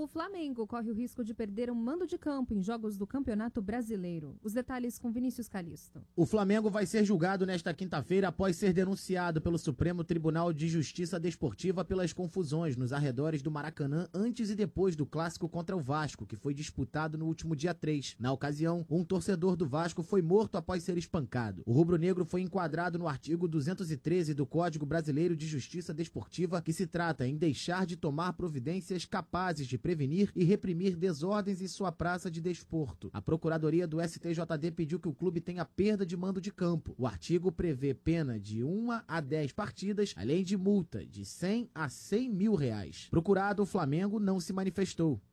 Flamengo corre o risco de perder um mando de campo em jogos do Campeonato Brasileiro. Os detalhes com Vinícius Calisto. O Flamengo vai ser julgado nesta quinta-feira após ser denunciado pelo Supremo Tribunal de Justiça Desportiva pelas confusões nos arredores do Maracanã antes e depois do clássico contra o Vasco, que foi disputado no último dia 3. Na ocasião, um torcedor do Vasco foi morto após ser espancado. O rubro-negro foi enquadrado no artigo 213 do Código Brasileiro de Justiça Desportiva, que se trata em deixar de tomar providências capazes de prevenir e reprimir desordens em sua praça de desporto. A Procuradoria do STJD pediu que o clube tenha perda de mando de campo. O artigo prevê pena de 1 a 10 partidas, além de multa de 100 a 100 mil reais. Procurado, o Flamengo não se manifestou.